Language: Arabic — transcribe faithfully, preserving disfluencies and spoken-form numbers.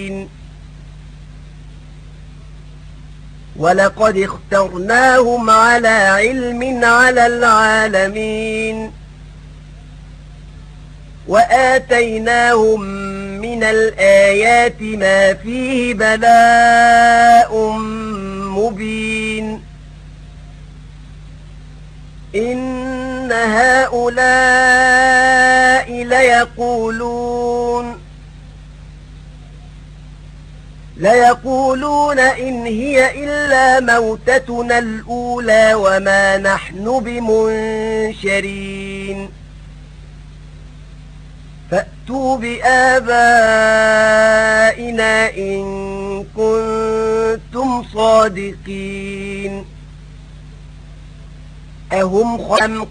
ولقد اخترناهم على علم على العالمين وآتيناهم من الآيات ما فيه بلاء مبين إن هؤلاء ليقولون ليقولون إن هي إلا موتتنا الأولى وما نحن بمنشرين فأتوا بآبائنا إن كنتم صادقين أهم خلق